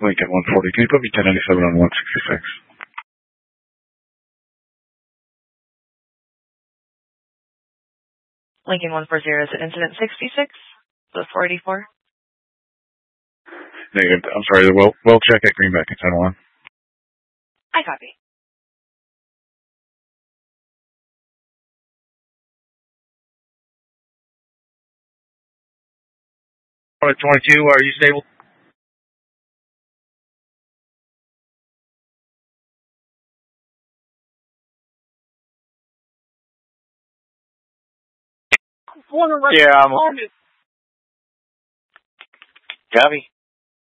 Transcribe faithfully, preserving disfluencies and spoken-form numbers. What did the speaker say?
Lincoln one forty. Can you put me ten ninety-seven on one sixty-six? Lincoln one forty, is it incident sixty-six? The four eighty-four? Negative. I'm sorry, the well, well check at Greenback and ten one. I copy. twenty-two, are you stable? Yeah, I'm on it. Copy.